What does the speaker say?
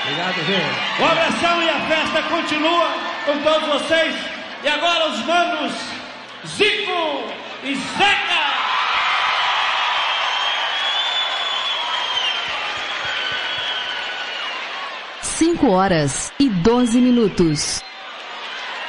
Obrigado, gente. O abração e a festa continua com todos vocês. E agora os manos Zico e Zeca. 5 horas e 12 minutos.